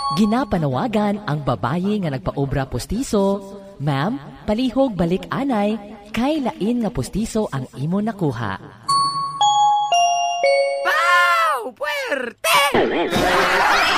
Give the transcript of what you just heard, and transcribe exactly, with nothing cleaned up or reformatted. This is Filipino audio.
Ginapanawagan ang babayi nga nagpaobra postiso, Ma'am, palihog balik anay, kay lain nga postiso ang imo nakuha.